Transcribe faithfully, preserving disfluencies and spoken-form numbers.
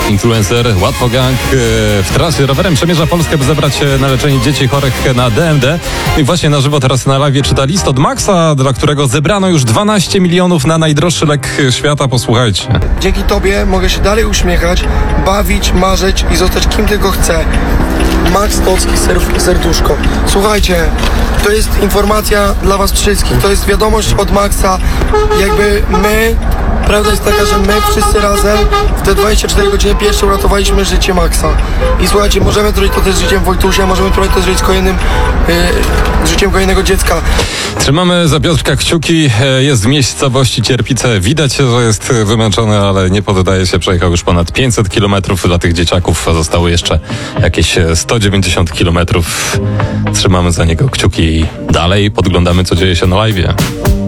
influencer Łatwo Gang w trasie rowerem przemierza Polskę, by zebrać na leczenie dzieci chorych na D M D. I właśnie na żywo teraz na live czyta list od Maxa, dla którego zebrano już dwanaście milionów na najdroższy lek świata. Posłuchajcie. Dzięki tobie mogę się dalej uśmiechać, bawić, marzyć i zostać kim tylko chcę. Max Stocki, ser- serduszko. Słuchajcie, to jest informacja dla was wszystkich, to jest wiadomość od Maxa. Jakby my, prawda jest taka, że my wszyscy razem w te dwadzieścia cztery godziny pierwsze uratowaliśmy życie Maxa. I słuchajcie, możemy zrobić to też z życiem Wojtusia, możemy zrobić to zrobić z kolejnym yy, życiem kolejnego dziecka. Trzymamy za Piotrka kciuki. Jest w miejscowości Cierpice. Widać, że jest wymęczony, ale nie poddaje się. Przejechał już ponad pięćset kilometrów. Dla tych dzieciaków zostało jeszcze jakieś sto dziewięćdziesiąt kilometrów. Trzymamy za niego kciuki i dalej podglądamy, co dzieje się na live'ie.